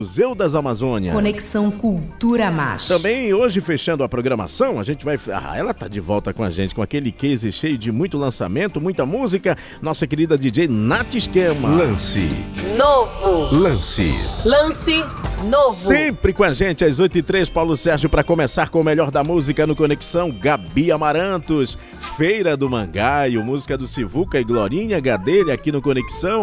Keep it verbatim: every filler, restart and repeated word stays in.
Museu das Amazônias. Conexão Cultura Mash. Também hoje, fechando a programação, a gente vai... Ah, ela tá de volta com a gente, com aquele case cheio de muito lançamento, muita música. Nossa querida D J Nath Esquema. Lance Novo. Lance Lance novo. Sempre com a gente, às oito e três, Paulo Sérgio, para começar com o melhor da música no Conexão. Gabi Amarantos, Feira do Mangaio, música do Sivuca e Glorinha Gadelha aqui no Conexão.